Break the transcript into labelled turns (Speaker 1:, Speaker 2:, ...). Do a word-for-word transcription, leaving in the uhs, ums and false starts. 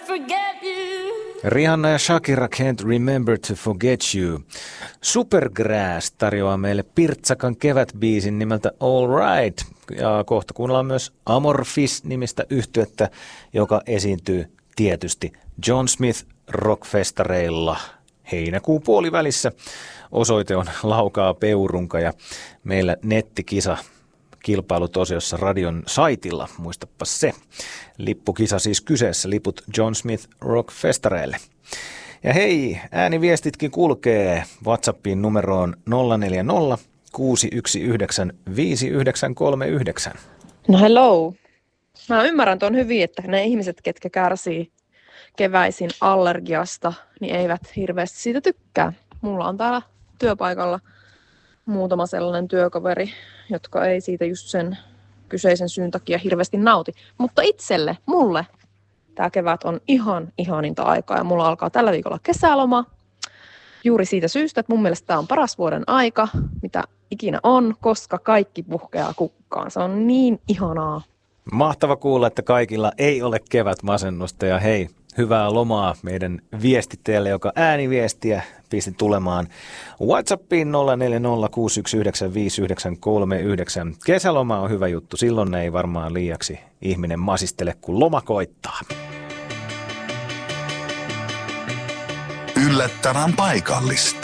Speaker 1: forget you.
Speaker 2: Rihanna ja Shakira Can't Remember to Forget You. Supergrass tarjoaa meille pirtsakan kevätbiisin nimeltä All Right. Ja kohta kuunnellaan myös Amorphis-nimistä yhtyettä, joka esiintyy tietysti John Smith Rockfestareilla heinäkuun puolivälissä. Osoite on Laukaa Peurunka ja meillä nettikisa kilpailutosiossa radion saitilla, muistapa se. Lippukisa siis kyseessä, liput John Smith Rockfestareille. Ja hei, ääniviestitkin kulkee WhatsAppin numeroon nolla neljä nolla kuusi yksi yhdeksän viisi yhdeksän kolme yhdeksän.
Speaker 3: No hello. Mä ymmärrän tuon hyvin, että ne ihmiset, ketkä kärsii keväisin allergiasta, niin eivät hirveästi siitä tykkää. Mulla on täällä työpaikalla muutama sellainen työkaveri, jotka ei siitä just sen kyseisen syyn takia hirveästi nauti. Mutta itselle, mulle, tää kevät on ihan ihaninta aikaa ja mulla alkaa tällä viikolla kesäloma. Juuri siitä syystä, että mun mielestä tää on paras vuoden aika, mitä ikinä on, koska kaikki puhkeaa kukkaan. Se on niin ihanaa.
Speaker 2: Mahtava kuulla, että kaikilla ei ole kevätmasennusta ja hei, hyvää lomaa meidän viestittäjälle, joka ääniviestiä pisti tulemaan WhatsAppiin nolla neljä nolla kuusi yksi yhdeksän viisi yhdeksän kolme yhdeksän. Kesäloma on hyvä juttu, silloin ei varmaan liiaksi ihminen masistele, kun loma koittaa.
Speaker 4: Yllättävän paikallista.